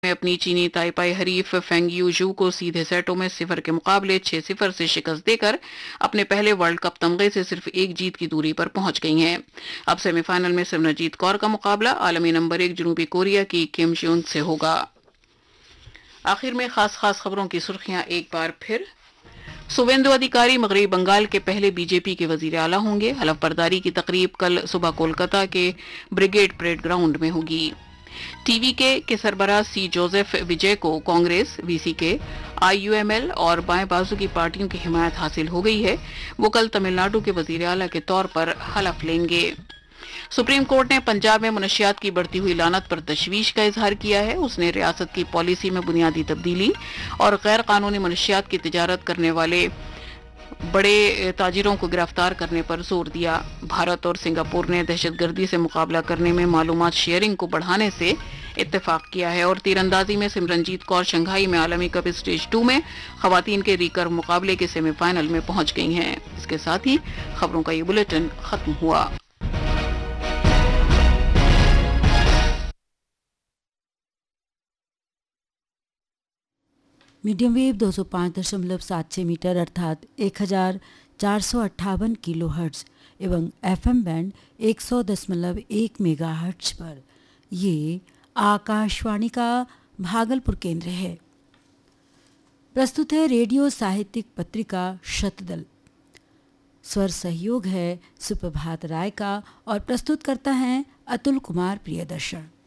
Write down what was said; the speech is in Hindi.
में अपनी चीनी ताइपाई हरीफ फेंग यूजू को सीधे सेटों में 0 के मुकाबले 6-0 से शिकस्त देकर अपने पहले वर्ल्ड कप तमगे से सिर्फ एक जीत की दूरी पर पहुंच गई हैं। अब सेमीफाइनल में सिमरनजीत कौर का मुकाबला आलमी नंबर 1 जनूबी कोरिया की किम ज्योंग से होगा। आखिर में खास खास खबरों की सुर्खियां एक बार फिर। शुभेंदु अधिकारी मगरबी बंगाल के पहले बीजेपी के वजीर आला होंगे। हलफ बर्दारी की तकरीब कल सुबह कोलकाता के ब्रिगेड परेड ग्राउंड में होगी। टीवी के सरबराह सी जोसेफ विजय को कांग्रेस, वीसी के, आईयूएमएल और बाएं बाजू की पार्टियों की हिमायत हासिल हो गई है। वो कल तमिलनाडु के वजीर आला के तौर पर हलफ लेंगे। सुप्रीम कोर्ट ने पंजाब में मनशियात की बढ़ती हुई लानत पर तशवीश का इजहार किया है। उसने रियासत की पॉलिसी में बुनियादी तब्दीली और गैर कानूनी मनशियात की तिजारत करने वाले बड़े ताजिरों को गिरफ्तार करने पर जोर दिया। भारत और सिंगापुर ने दहशतगर्दी से मुकाबला करने में मालूमात शेयरिंग को बढ़ाने से इत्तेफाक किया है। और तीरंदाजी में सिमरनजीत कौर शंघाई में आलमी कप स्टेज 2 में खवातीन के रिकर्व मुकाबले के सेमीफाइनल में पहुंच गई हैं। इसके साथ ही खबरों का ये बुलेटिन खत्म हुआ। मीडियम वेव 205.76 मीटर अर्थात 1458 किलो हर्ट्ज एवं एफएम बैंड 100.1 मेगा हर्ट्ज पर ये आकाशवाणी का भागलपुर केंद्र है। प्रस्तुत है रेडियो साहित्यिक पत्रिका शतदल। स्वर सहयोग है सुप्रभात राय का और प्रस्तुत करता है अतुल कुमार प्रियदर्शन।